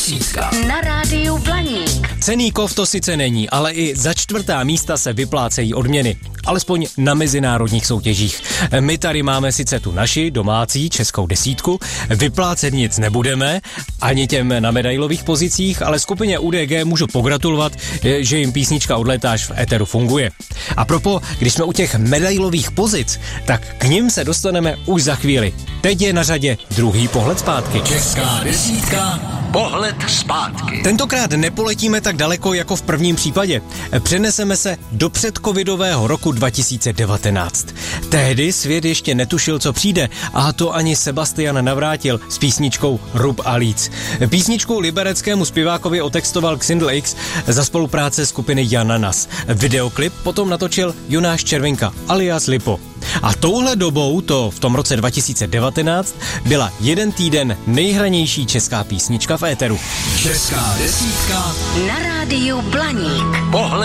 desítka. Na rádiu Blaník. Cenný kov to sice není, ale i za 4. místa se vyplácejí odměny. Alespoň na mezinárodních soutěžích. My tady máme sice tu naši domácí českou desítku, vyplácet nic nebudeme, ani těm na medailových pozicích, ale skupině UDG můžu pogratulovat, že jim písnička Odletáš v éteru funguje. A propo, když jsme u těch medailových pozic, tak k nim se dostaneme už za chvíli. Teď je na řadě druhý pohled zpátky. Česká desítka. Pohled zpátky. Tentokrát nepoletíme tak daleko jako v prvním případě. Přeneseme se do předcovidového roku 2019. Tehdy svět ještě netušil, co přijde, a to ani Sebastian Navrátil s písničkou Rub a líc. Písničku libereckému zpěvákovi otextoval Xindl X za spolupráce skupiny Jananas. Videoklip potom natočil Jonáš Červinka alias Lipo. A touhle dobou, to v tom roce 2019, byla jeden týden nejhranější česká písnička v éteru. Česká desítka. Na rádiu Blaník. Pohled